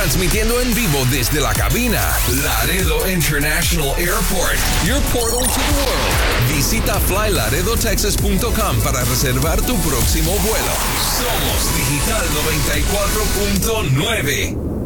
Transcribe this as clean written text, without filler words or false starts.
Transmitiendo en vivo desde la cabina Laredo International Airport, your portal to the world. Visita flylaredotexas.com para reservar tu próximo vuelo. Somos Digital 94.9.